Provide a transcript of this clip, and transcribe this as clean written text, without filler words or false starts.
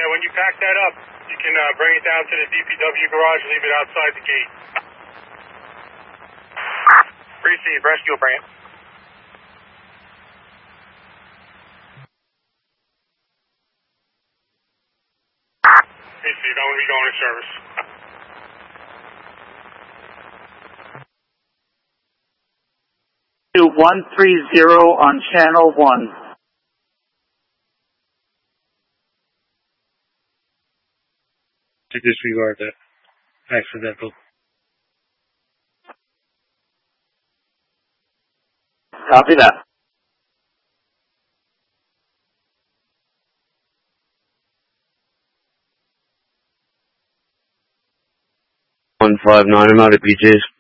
when you pack that up, you can bring it down to the DPW garage, leave it outside the gate. Receive, rescue will bring it. Receive, I'm going to be going to service. 130 on channel 1. To disregard that accidental. Copy that. 159, I'm out of BJ's.